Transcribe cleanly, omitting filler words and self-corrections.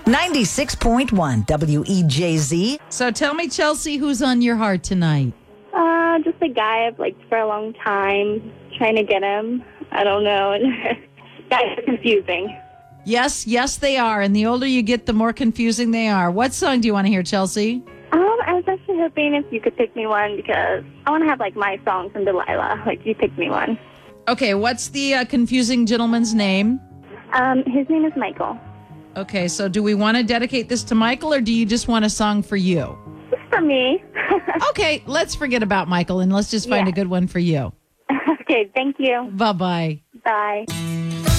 96.1 WEJZ. So tell me, Chelsea, who's on your heart tonight? Just a guy I've liked for a long time, trying to get him. I don't know. Guys are confusing. Yes, they are. And the older you get, the more confusing they are. What song do you want to hear, Chelsea? I was actually hoping if you could pick me one because I want to have, my song from Delilah. You pick me one. Okay, what's the confusing gentleman's name? His name is Michael. Okay, so do we want to dedicate this to Michael, or do you just want a song for you? It's for me. Okay, let's forget about Michael, and let's just find a good one for you. Okay, thank you. Bye-bye. Bye.